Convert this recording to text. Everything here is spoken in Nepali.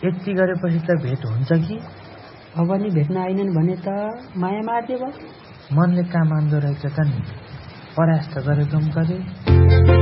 यति गरेपछि त भेट हुन्छ कि? अब नि भेट्न आइनन् भने त माया मार्ने भयो। मनले काम आउँदो रहेछ त नि, परास्त गरेको गरे।